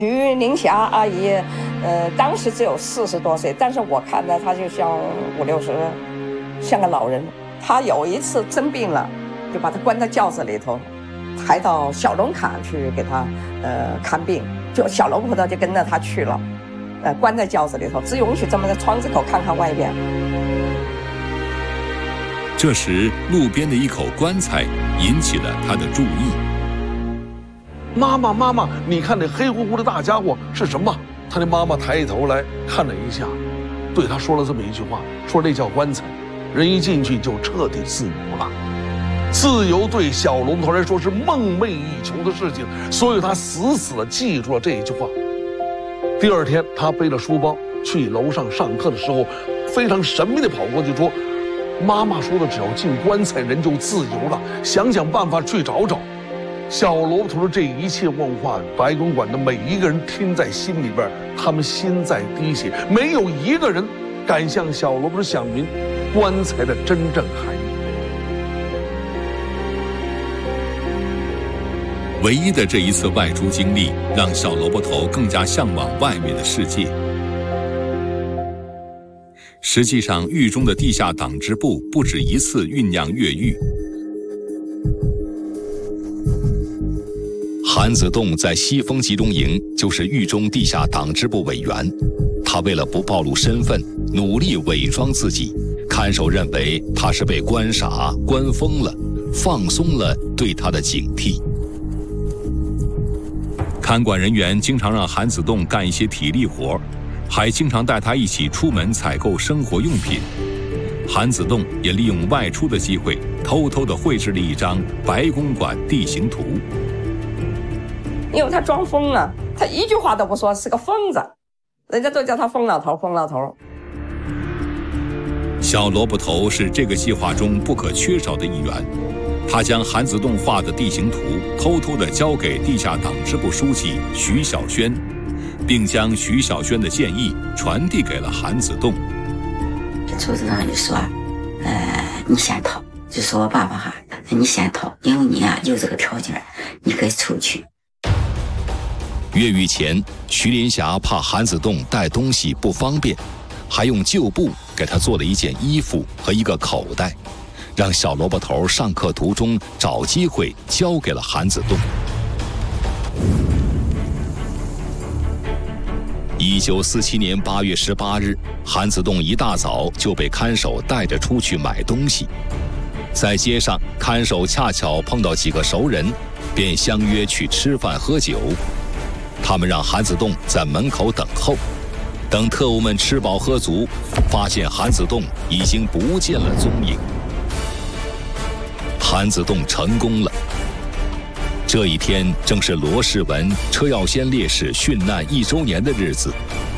于林霞阿姨，当时只有40多岁，但是我看着她就像50、60，像个老人。她有一次生病了，就把她关在轿子里头，抬到小龙坎去给她看病，就小龙婆婆就跟着她去了，关在轿子里头，只允许这么在窗子口看看外边。 这时，路边的一口棺材引起了她的注意。 妈妈，妈妈，你看那黑乎乎的大家伙是什么？他的妈妈抬起头来看了一下，对他说了这么一句话，说那叫棺材，人一进去就彻底自由了。自由对小龙头来说是梦寐以求的事情，所以他死死地记住了这一句话。第二天，他背了书包去楼上上课的时候，非常神秘地跑过去说：“妈妈说的，只要进棺材，人就自由了，想想办法去找找。”小罗头的这一切问话，白公馆的每一个人听在心里边，他们心在滴血，没有一个人敢向小罗头讲明棺材的真正含义。 唯一的这一次外出经历，让小萝卜头更加向往外面的世界。实际上，狱中的地下党支部不止一次酝酿越狱。韩子栋在西风集中营就是狱中地下党支部委员，他为了不暴露身份，努力伪装自己。看守认为他是被关傻、关疯了，放松了对他的警惕。看管人员经常让韩子栋干一些体力活，还经常带他一起出门采购生活用品。韩子栋也利用外出的机会，偷偷地绘制了一张白公馆地形图。 因为他装疯了，他一句话都不说，是个疯子，人家都叫他疯老头，疯老头。 小萝卜头是这个计划中不可缺少的一员，他将韩子栋画的地形图偷偷地交给地下党支部书记徐小轩，并将徐小轩的建议传递给了韩子栋。 组织上就说，你先逃，就说我爸爸哈，你先逃，因为你啊有这个条件，你可以出去。 越狱前，徐林霞怕韩子栋带东西不方便，还用旧布给他做了一件衣服和一个口袋，让小萝卜头上课途中找机会交给了韩子栋。1947年8月18日，韩子栋一大早就被看守带着出去买东西。在街上，看守恰巧碰到几个熟人，便相约去吃饭喝酒。他们让韩子栋在门口等候，等特务们吃饱喝足，发现韩子栋已经不见了踪影。韩子栋成功了。这一天正是罗世文、车耀先烈士殉难1周年的日子，